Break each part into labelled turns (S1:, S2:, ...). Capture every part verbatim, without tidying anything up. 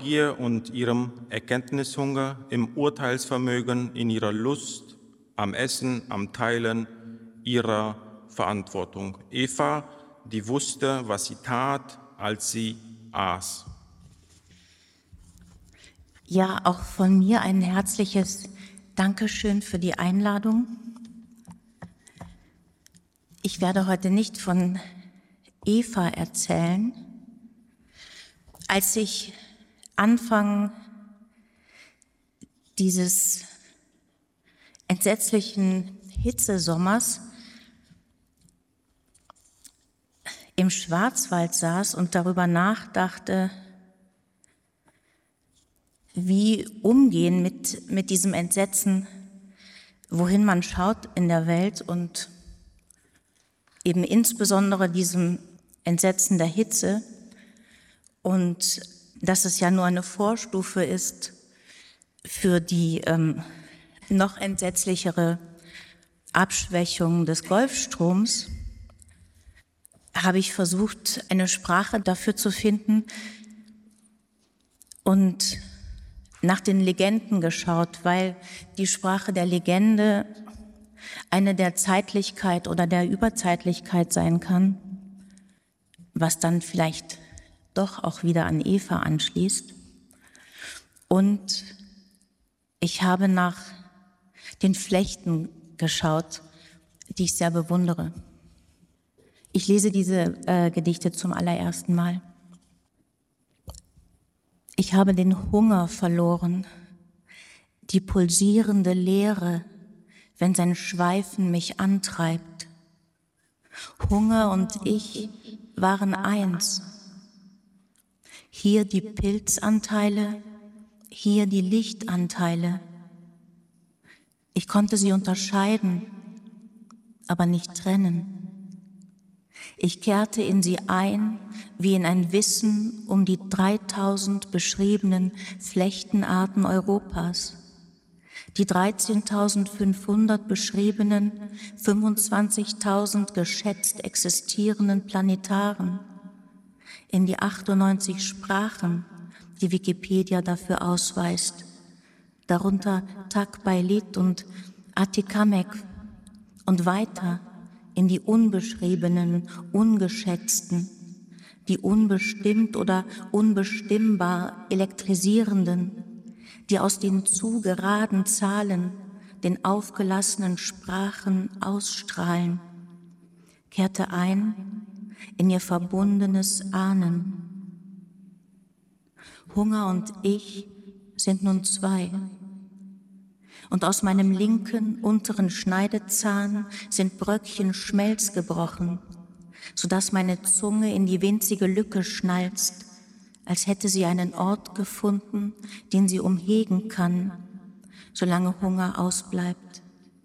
S1: Neugier und ihrem Erkenntnishunger, im Urteilsvermögen, in ihrer Lust, am Essen, am Teilen ihrer Verantwortung. Eva, die wusste, was sie tat, als sie aß.
S2: Ja, auch von mir ein herzliches Dankeschön für die Einladung. Ich werde heute nicht von Eva erzählen. Als ich Anfang dieses entsetzlichen Hitzesommers im Schwarzwald saß und darüber nachdachte, wie umgehen mit, mit diesem Entsetzen, wohin man schaut in der Welt und eben insbesondere diesem Entsetzen der Hitze und dass es ja nur eine Vorstufe ist für die ähm, noch entsetzlichere Abschwächung des Golfstroms, habe ich versucht, eine Sprache dafür zu finden und nach den Legenden geschaut, weil die Sprache der Legende eine der Zeitlichkeit oder der Überzeitlichkeit sein kann, was dann vielleicht doch auch wieder an Eva anschließt. Und ich habe nach den Flechten geschaut, die ich sehr bewundere. Ich lese diese äh, Gedichte zum allerersten Mal. Ich habe den Hunger verloren, die pulsierende Leere, wenn sein Schweifen mich antreibt. Hunger und ich waren eins. Hier die Pilzanteile, hier die Lichtanteile. Ich konnte sie unterscheiden, aber nicht trennen. Ich kehrte in sie ein, wie in ein Wissen um die dreitausend beschriebenen Flechtenarten Europas, die dreizehntausendfünfhundert beschriebenen, fünfundzwanzigtausend geschätzt existierenden Planetaren, in die achtundneunzig Sprachen, die Wikipedia dafür ausweist, darunter Takbailit und Atikamek und weiter in die unbeschriebenen, ungeschätzten, die unbestimmt oder unbestimmbar elektrisierenden, die aus den zu geraden Zahlen, den aufgelassenen Sprachen ausstrahlen, kehrte ein in ihr verbundenes Ahnen. Hunger und ich sind nun zwei. Und aus meinem linken unteren Schneidezahn sind Bröckchen Schmelz gebrochen, sodass meine Zunge in die winzige Lücke schnalzt, als hätte sie einen Ort gefunden, den sie umhegen kann, solange Hunger ausbleibt.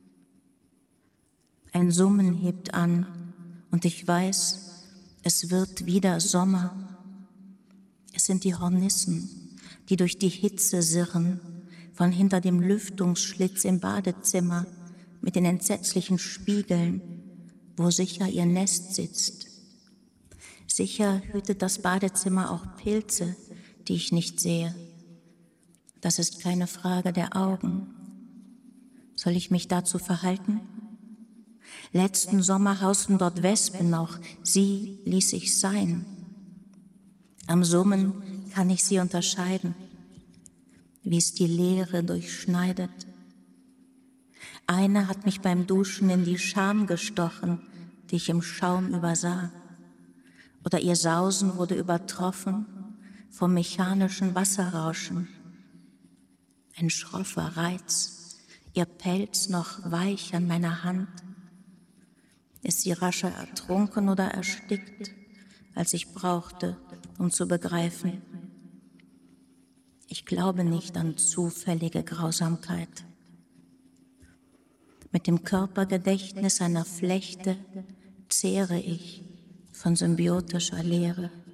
S2: Ein Summen hebt an und ich weiß, es wird wieder Sommer. Es sind die Hornissen, die durch die Hitze sirren, von hinter dem Lüftungsschlitz im Badezimmer mit den entsetzlichen Spiegeln, wo sicher ihr Nest sitzt. Sicher hütet das Badezimmer auch Pilze, die ich nicht sehe. Das ist keine Frage der Augen. Soll ich mich dazu verhalten? Letzten Sommer hausten dort Wespen noch, sie ließ ich sein. Am Summen kann ich sie unterscheiden, wie es die Leere durchschneidet. Eine hat mich beim Duschen in die Scham gestochen, die ich im Schaum übersah. Oder ihr Sausen wurde übertroffen vom mechanischen Wasserrauschen. Ein schroffer Reiz, ihr Pelz noch weich an meiner Hand. Ist sie rascher ertrunken oder erstickt, als ich brauchte, um zu begreifen? Ich glaube nicht an zufällige Grausamkeit. Mit dem Körpergedächtnis einer Flechte zehre ich von symbiotischer Leere.